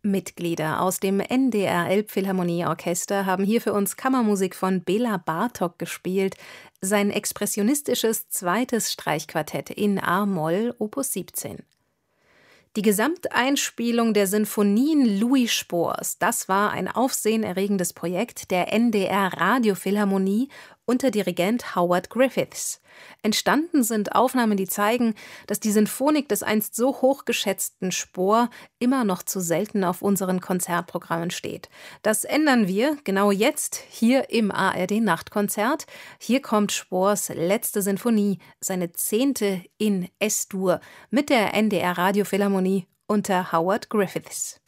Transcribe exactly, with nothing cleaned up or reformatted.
Mitglieder aus dem N D R Elbphilharmonieorchester haben hier für uns Kammermusik von Bela Bartok gespielt, sein expressionistisches zweites Streichquartett in a-Moll Opus siebzehn. Die Gesamteinspielung der Sinfonien Louis Spohrs, das war ein aufsehenerregendes Projekt der N D R Radiophilharmonie unter Dirigent Howard Griffiths. Entstanden sind Aufnahmen, die zeigen, dass die Sinfonik des einst so hochgeschätzten Spohr immer noch zu selten auf unseren Konzertprogrammen steht. Das ändern wir genau jetzt hier im A R D-Nachtkonzert. Hier kommt Spohrs letzte Sinfonie, seine zehnte in Es-Dur, mit der N D R Radiophilharmonie unter Howard Griffiths.